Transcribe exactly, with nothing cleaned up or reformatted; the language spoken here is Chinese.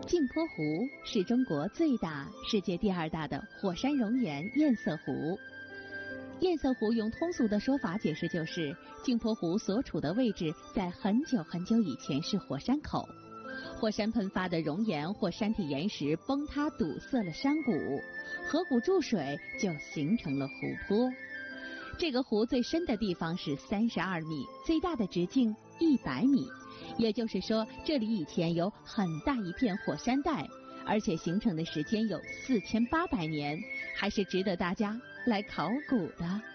镜泊湖是中国最大、世界第二大的火山熔岩堰塞湖。堰塞湖用通俗的说法解释，就是镜泊湖所处的位置在很久很久以前是火山口，火山喷发的熔岩或山体岩石崩塌堵塞了山谷，河谷注水就形成了湖泊。这个湖最深的地方是三十二米，最大的直径一百米。也就是说，这里以前有很大一片火山带，而且形成的时间有四千八百年，还是值得大家来考古的。